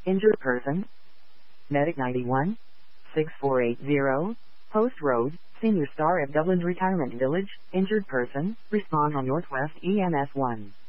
Injured person. Medic 91. 6480. Post Road, Senior Star at Dublin's Retirement Village. Injured person. Respond on Northwest EMS 1.